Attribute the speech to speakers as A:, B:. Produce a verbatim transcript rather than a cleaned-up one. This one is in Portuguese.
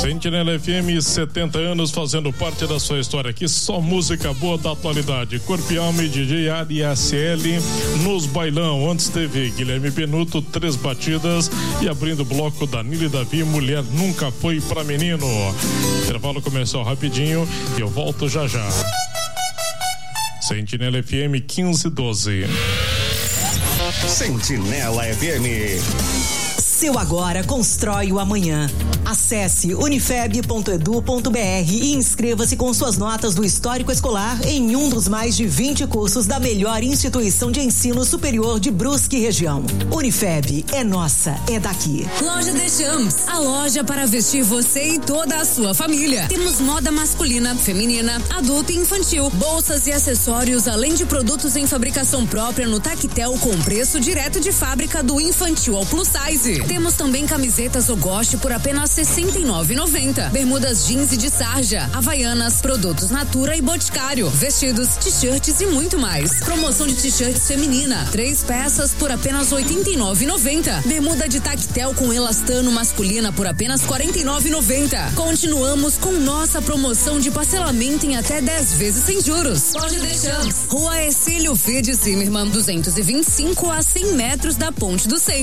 A: Sentinela F M, setenta anos fazendo parte da sua história aqui, só música boa da atualidade. Corpo e Alma e D J Ari S L nos bailão. Antes teve Guilherme Benuto, Três Batidas, e abrindo o bloco Danilo e Davi, Mulher Nunca Foi Pra Menino. Intervalo comercial rapidinho e eu volto já já. Sentinela F M quinze doze.
B: Sentinela F M.
C: Seu agora constrói o amanhã. Acesse unifeb ponto edu ponto br e inscreva-se com suas notas do histórico escolar em um dos mais de vinte cursos da melhor instituição de ensino superior de Brusque e região. Unifeb é nossa, é daqui.
D: Loja Deschamps, a loja para vestir você e toda a sua família. Temos moda masculina, feminina, adulto e infantil, bolsas e acessórios, além de produtos em fabricação própria no Tactel com preço direto de fábrica do infantil ao plus size. Temos também camisetas Ogoshi por apenas sessenta e nove reais e noventa centavos. Bermudas jeans e de sarja, havaianas, produtos Natura e Boticário, vestidos, t-shirts e muito mais. Promoção de t-shirts feminina, três peças por apenas oitenta e nove reais e noventa centavos. Bermuda de tactel com elastano masculina por apenas quarenta e nove reais e noventa centavos. Continuamos com nossa promoção de parcelamento em até dez vezes sem juros. Loja Deschamps, Rua Exílio Fede Zimmermann, duzentos e vinte e cinco a cem metros da Ponte do Centro.